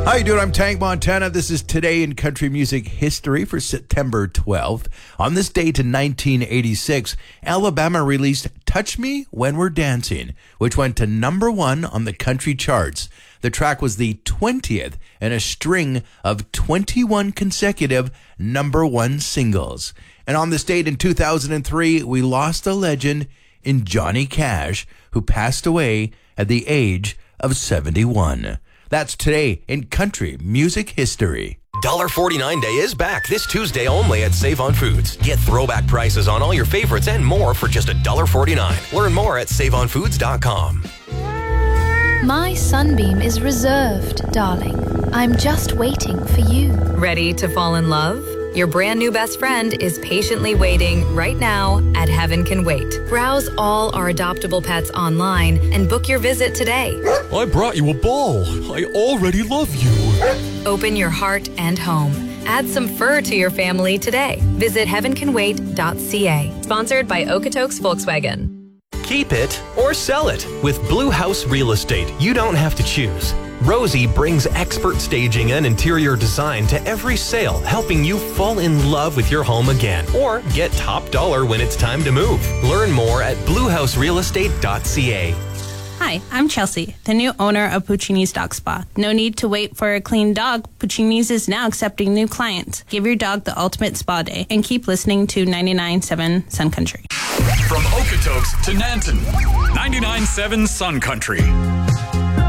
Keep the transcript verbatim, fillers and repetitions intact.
How you doing? I'm Tank Montana. This is Today in Country Music History for September twelfth. On this date in nineteen eighty-six, Alabama released Touch Me When We're Dancing, which went to number one on the country charts. The track was the twentieth in a string of twenty-one consecutive number one singles. And on this date in two thousand three, we lost a legend in Johnny Cash, who passed away at the age of seventy-one. That's Today in Country Music History. one forty-nine Day is back this Tuesday only at Save on Foods. Get throwback prices on all your favorites and more for just one forty-nine. Learn more at save on foods dot com. My sunbeam is reserved, darling. I'm just waiting for you. Ready to fall in love? Your brand new best friend is patiently waiting right now at Heaven Can Wait. Browse all our adoptable pets online and book your visit today. I brought you a ball. I already love you. Open your heart and home. Add some fur to your family today. Visit heaven can wait dot c a. Sponsored by Okotoks Volkswagen. Keep it or sell it. With Blue House Real Estate, you don't have to choose. Rosie brings expert staging and interior design to every sale, helping you fall in love with your home again or get top dollar when it's time to move. Learn more at blue house real estate dot c a. Hi, I'm Chelsea, the new owner of Puccini's Dog Spa. No need to wait for a clean dog. Puccini's is now accepting new clients. Give your dog the ultimate spa day and keep listening to ninety-nine point seven Sun Country. From Okotoks to Nanton, ninety-nine point seven Sun Country.